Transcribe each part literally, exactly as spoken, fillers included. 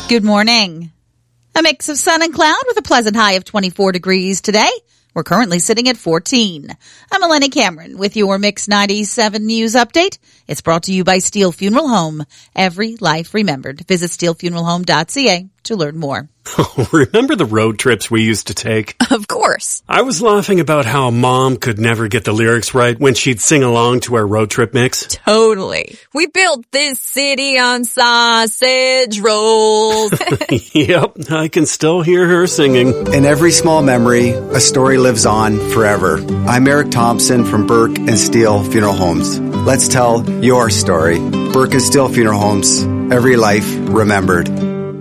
Good morning. A mix of sun and cloud with a pleasant high of twenty-four degrees today. We're currently sitting at fourteen. I'm Eleni Cameron with your Mix ninety-seven News Update. It's brought to you by Steele Funeral Home. Every life remembered. Visit steel funeral home dot c a to learn more. Remember the road trips we used to take? Of course. I was laughing about how Mom could never get the lyrics right when she'd sing along to our road trip mix. Totally. We built this city on sausage rolls. Yep, I can still hear her singing. In every small memory, a story lives on forever. I'm Eric Thompson from Burke and Steele Funeral Homes. Let's tell your story. Burke and Steele Funeral Homes. Every life remembered.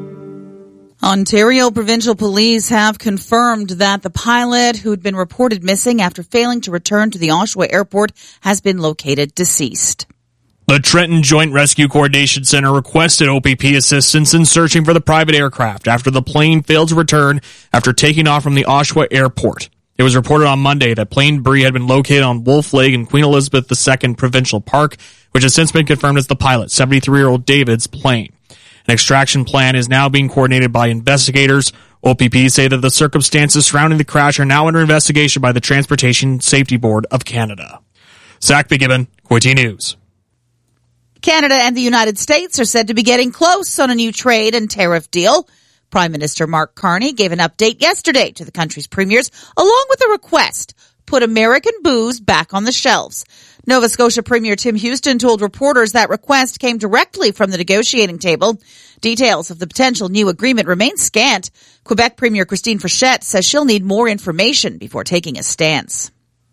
Ontario Provincial Police have confirmed that the pilot who'd been reported missing after failing to return to the Oshawa Airport has been located deceased. The Trenton Joint Rescue Coordination Center requested O P P assistance in searching for the private aircraft after the plane failed to return after taking off from the Oshawa Airport. It was reported on Monday that plane debris had been located on Wolf Lake in Queen Elizabeth the Second Provincial Park, which has since been confirmed as the pilot, seventy-three-year-old David's plane. An extraction plan is now being coordinated by investigators. O P P say that the circumstances surrounding the crash are now under investigation by the Transportation Safety Board of Canada. Zach McGibbon, Q T News. Canada and the United States are said to be getting close on a new trade and tariff deal. Prime Minister Mark Carney gave an update yesterday to the country's premiers, along with a request: put American booze back on the shelves. Nova Scotia Premier Tim Houston told reporters that request came directly from the negotiating table. Details of the potential new agreement remain scant. Quebec Premier Christine Frechette says she'll need more information before taking a stance.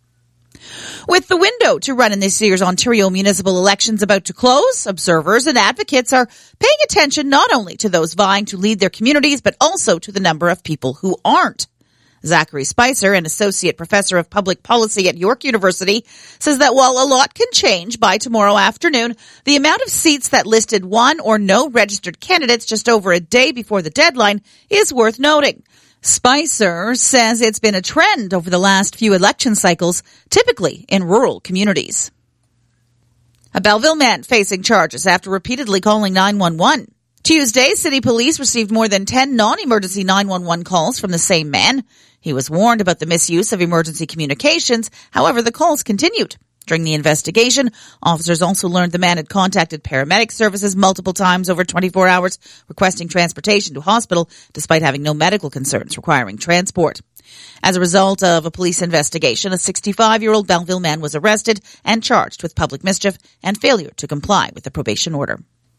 With the window to run in this year's Ontario municipal elections about to close, observers and advocates are paying attention not only to those vying to lead their communities, but also to the number of people who aren't. Zachary Spicer, an associate professor of public policy at York University, says that while a lot can change by tomorrow afternoon, the amount of seats that listed one or no registered candidates just over a day before the deadline is worth noting. Spicer says it's been a trend over the last few election cycles, typically in rural communities. A Belleville man facing charges after repeatedly calling nine one one. Tuesday, City Police received more than ten non-emergency nine one one calls from the same man. He was warned about the misuse of emergency communications. However, the calls continued. During the investigation, officers also learned the man had contacted paramedic services multiple times over twenty-four hours, requesting transportation to hospital despite having no medical concerns requiring transport. As a result of a police investigation, a sixty-five-year-old Belleville man was arrested and charged with public mischief and failure to comply with the probation order.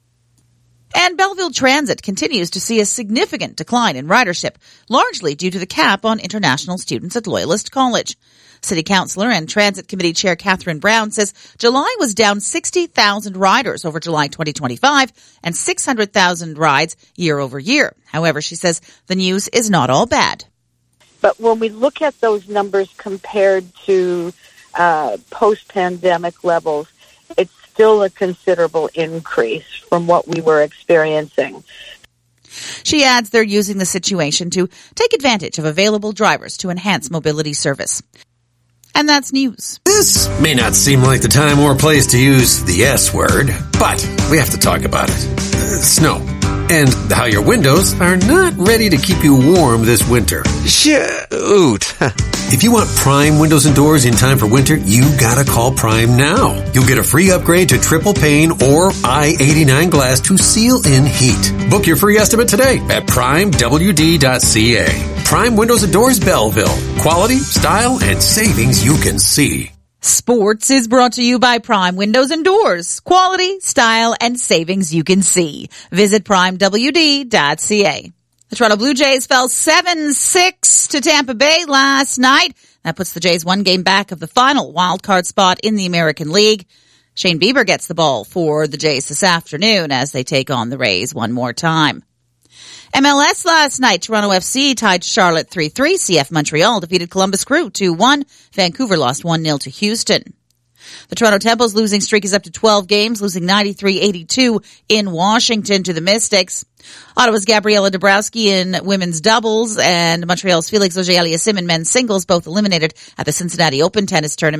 And Belleville Transit continues to see a significant decline in ridership, largely due to the cap on international students at Loyalist College. City Councillor and Transit Committee Chair Catherine Brown says July was down sixty thousand riders over July twenty twenty-five and six hundred thousand rides year over year. However, she says the news is not all bad. But when we look at those numbers compared to uh, post-pandemic levels, it's still a considerable increase from what we were experiencing. She adds they're using the situation to take advantage of available drivers to enhance mobility service. And that's news. This may not seem like the time or place to use the S word, but we have to talk about it. Uh, snow. And how your windows are not ready to keep you warm this winter. Shoot. If you want Prime windows and doors in time for winter, you gotta call Prime now. You'll get a free upgrade to triple pane or I eighty-nine glass to seal in heat. Book your free estimate today at prime w d dot c a. Prime windows and doors Belleville. Quality, style, and savings you can see. Sports is brought to you by Prime Windows and Doors. Quality, style, and savings you can see. Visit prime w d dot c a. The Toronto Blue Jays fell seven six to Tampa Bay last night. That puts the Jays one game back of the final wildcard spot in the American League. Shane Bieber gets the ball for the Jays this afternoon as they take on the Rays one more time. M L S last night, Toronto F C tied Charlotte three three. C F Montreal defeated Columbus Crew two one. Vancouver lost one nil to Houston. The Toronto Temple's losing streak is up to twelve games, losing ninety-three eighty-two in Washington to the Mystics. Ottawa's Gabriela Dabrowski in women's doubles and Montreal's Felix Auger-Aliassime in men's singles both eliminated at the Cincinnati Open tennis tournament.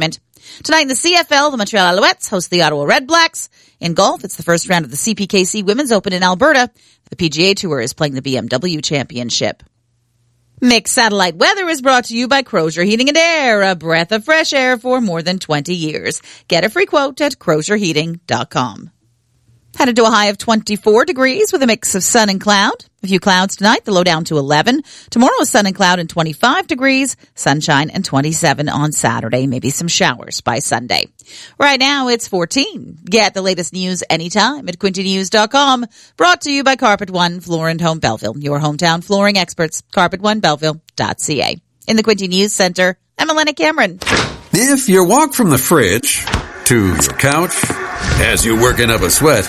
Tonight in the C F L, the Montreal Alouettes host the Ottawa Red Blacks. In golf, it's the first round of the C P K C Women's Open in Alberta. The P G A Tour is playing the B M W Championship. Mixed Satellite Weather is brought to you by Crozier Heating and Air, a breath of fresh air for more than twenty years. Get a free quote at crozier heating dot com. Headed to a high of twenty-four degrees with a mix of sun and cloud. A few clouds tonight, the low down to eleven. Tomorrow is sun and cloud and twenty-five degrees, sunshine and twenty-seven on Saturday, maybe some showers by Sunday. Right now it's fourteen. Get the latest news anytime at quinte news dot com. Brought to you by Carpet One Floor and Home Belleville, your hometown flooring experts, carpet one belleville dot c a. In the Quinte News Center, I'm Elena Cameron. If you walk from the fridge to your couch as you're working up a sweat,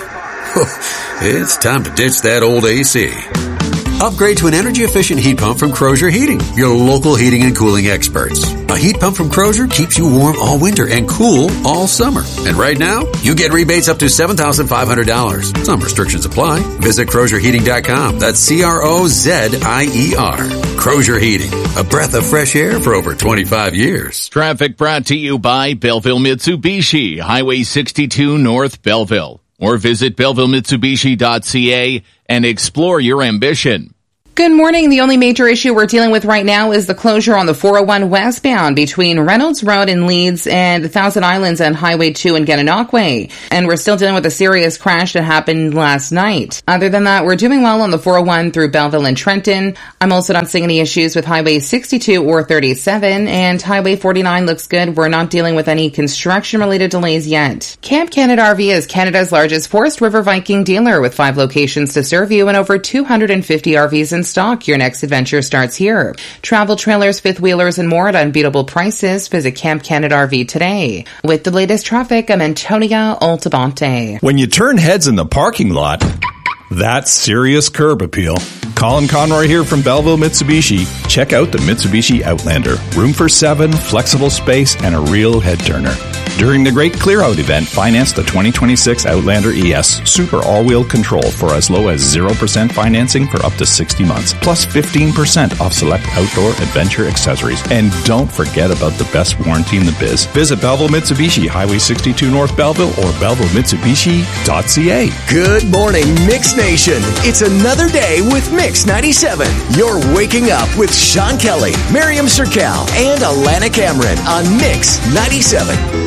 it's time to ditch that old A C. Upgrade to an energy-efficient heat pump from Crozier Heating, your local heating and cooling experts. A heat pump from Crozier keeps you warm all winter and cool all summer. And right now, you get rebates up to seven thousand five hundred dollars. Some restrictions apply. Visit crozier heating dot com. That's C R O Z I E R. Crozier Heating, a breath of fresh air for over twenty-five years. Traffic brought to you by Belleville Mitsubishi, Highway sixty-two North Belleville. Or visit belleville mitsubishi dot c a and explore your ambition. Good morning. The only major issue we're dealing with right now is the closure on the four oh one westbound between Reynolds Road in Leeds and the Thousand Islands and Highway two in Gananoque. And we're still dealing with a serious crash that happened last night. Other than that, we're doing well on the four oh one through Belleville and Trenton. I'm also not seeing any issues with Highway sixty-two or thirty-seven, and Highway forty-nine looks good. We're not dealing with any construction-related delays yet. Camp Canada R V is Canada's largest Forest River Viking dealer with five locations to serve you and over two hundred fifty R Vs in stock. Your next adventure starts here. Travel trailers, fifth wheelers, and more at unbeatable prices. Visit Camp Canada R V today. With the latest traffic, I'm Antonia Altabante. When you turn heads in the parking lot, that's serious curb appeal. Colin Conroy here from Belleville Mitsubishi. Check out the Mitsubishi Outlander. Room for seven, flexible space, and a real head turner. During the Great Clear Out event, finance the twenty twenty-six Outlander E S Super All-Wheel Control for as low as zero percent financing for up to sixty months, plus fifteen percent off select outdoor adventure accessories. And don't forget about the best warranty in the biz. Visit Belleville Mitsubishi, Highway sixty-two North Belleville, or belleville mitsubishi dot c a. Good morning, Mix Nation. It's another day with Mix ninety-seven. You're waking up with Sean Kelly, Miriam Sercal, and Alana Cameron on Mix ninety-seven.